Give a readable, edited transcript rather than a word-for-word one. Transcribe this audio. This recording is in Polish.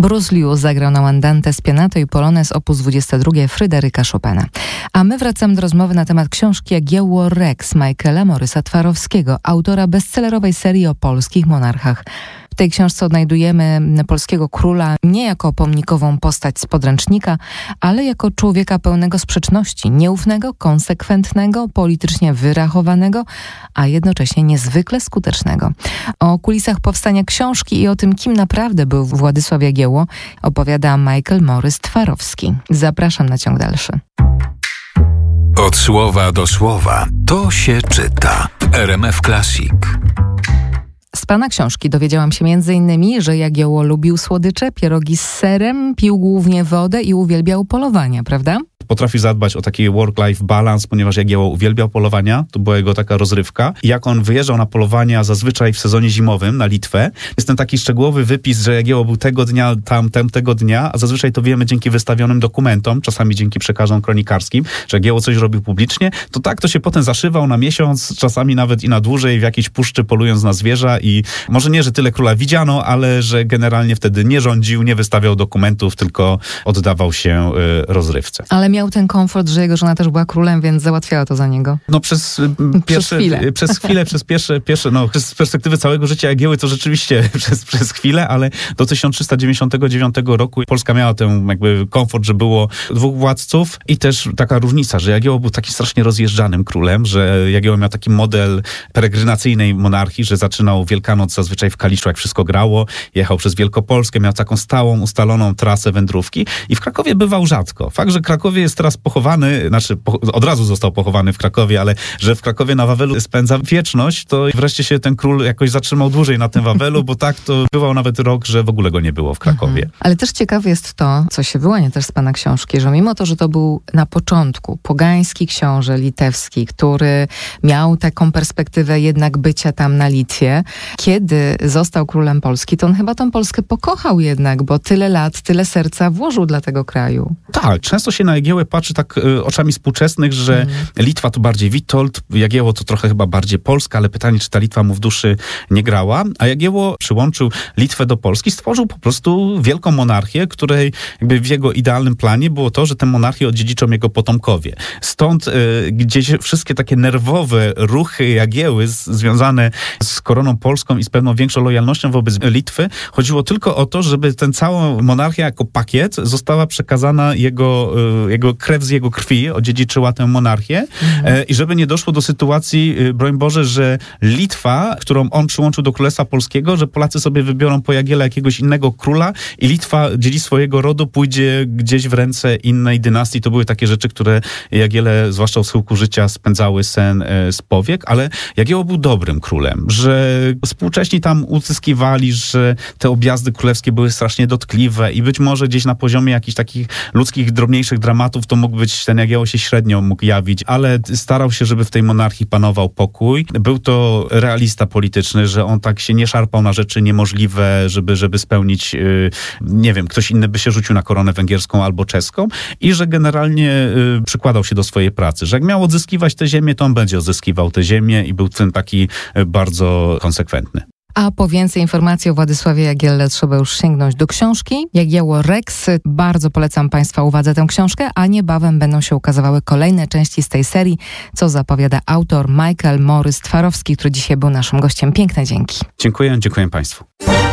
Bruce Liu zagrał na Andante Spianato i Polonez op. 22 Fryderyka Chopina. A my wracamy do rozmowy na temat książki Jagiełło Rex Michaela Morysa Twarowskiego, autora bestsellerowej serii o polskich monarchach. W tej książce odnajdujemy polskiego króla nie jako pomnikową postać z podręcznika, ale jako człowieka pełnego sprzeczności, nieufnego, konsekwentnego, politycznie wyrachowanego, a jednocześnie niezwykle skutecznego. O kulisach powstania książki i o tym, kim naprawdę był Władysław Jagiełło, opowiada Michael Morys Twarowski. Zapraszam na ciąg dalszy. Od słowa do słowa to się czyta. RMF Classic. Z pana książki dowiedziałam się m.in., że Jagiełło lubił słodycze, pierogi z serem, pił głównie wodę i uwielbiał polowania, prawda? Potrafił zadbać o taki work-life balance, ponieważ Jagiełło uwielbiał polowania, to była jego taka rozrywka. I jak on wyjeżdżał na polowania zazwyczaj w sezonie zimowym na Litwę, jest ten taki szczegółowy wypis, że Jagiełło był tego dnia, tamtego dnia, a zazwyczaj to wiemy dzięki wystawionym dokumentom, czasami dzięki przekazom kronikarskim, że Jagiełło coś robił publicznie, to tak to się potem zaszywał na miesiąc, czasami nawet i na dłużej w jakiejś puszczy polując na zwierza i może nie, że tyle króla widziano, ale że generalnie wtedy nie rządził, nie wystawiał dokumentów, tylko oddawał się rozrywce. Ale miał ten komfort, że jego żona też była królem, więc załatwiała to za niego. No przez perspektywy całego życia Jagiełły to rzeczywiście przez chwilę, ale do 1399 roku Polska miała ten jakby komfort, że było dwóch władców i też taka różnica, że Jagiełło był takim strasznie rozjeżdżanym królem, że Jagiełło miał taki model peregrinacyjnej monarchii, że zaczynał Wielkanoc zazwyczaj w Kaliszu, jak wszystko grało, jechał przez Wielkopolskę, miał taką stałą, ustaloną trasę wędrówki i w Krakowie bywał rzadko. Fakt, że Krakowie jest teraz pochowany, od razu został pochowany w Krakowie, ale że w Krakowie na Wawelu spędza wieczność, to wreszcie się ten król jakoś zatrzymał dłużej na tym Wawelu, bo tak to bywał nawet rok, że w ogóle go nie było w Krakowie. Ale też ciekawe jest to, co się wyłania też z pana książki, że mimo to, że to był na początku pogański książę litewski, który miał taką perspektywę jednak bycia tam na Litwie, kiedy został królem Polski, to on chyba tą Polskę pokochał jednak, bo tyle lat, tyle serca włożył dla tego kraju. Tak, często się na Jagiełłę patrzy tak oczami współczesnych, że Litwa to bardziej Witold, Jagiełło to trochę chyba bardziej Polska, ale pytanie, czy ta Litwa mu w duszy nie grała, a Jagiełło przyłączył Litwę do Polski, stworzył po prostu wielką monarchię, której jakby w jego idealnym planie było to, że tę monarchię odziedziczą jego potomkowie. Stąd gdzieś wszystkie takie nerwowe ruchy Jagiełły związane z koroną polską i z pewną większą lojalnością wobec Litwy, chodziło tylko o to, żeby ten cała monarchia jako pakiet została przekazana jego krew z jego krwi, odziedziczyła tę monarchię i żeby nie doszło do sytuacji, broń Boże, że Litwa, którą on przyłączył do Królestwa Polskiego, że Polacy sobie wybiorą po Jagiele jakiegoś innego króla i Litwa, dziedzictwo rodu, pójdzie gdzieś w ręce innej dynastii. To były takie rzeczy, które Jagiele, zwłaszcza w schyłku życia, spędzały sen z powiek, ale Jagiełło był dobrym królem, że współcześni tam uzyskiwali, że te objazdy królewskie były strasznie dotkliwe i być może gdzieś na poziomie jakichś takich ludzkich, drobniejszych dramatów to mógł być, ten Jagiełło się średnio mógł jawić, ale starał się, żeby w tej monarchii panował pokój. Był to realista polityczny, że on tak się nie szarpał na rzeczy niemożliwe, żeby spełnić, nie wiem, ktoś inny by się rzucił na koronę węgierską albo czeską i że generalnie przykładał się do swojej pracy, że jak miał odzyskiwać tę ziemię, to on będzie odzyskiwał tę ziemię i był w tym taki bardzo konsekwentny. A po więcej informacji o Władysławie Jagielle trzeba już sięgnąć do książki Jagiełło Rex. Bardzo polecam Państwa uwadze tę książkę, a niebawem będą się ukazywały kolejne części z tej serii, co zapowiada autor Michael Morys Twarowski, który dzisiaj był naszym gościem. Piękne dzięki. Dziękuję Państwu.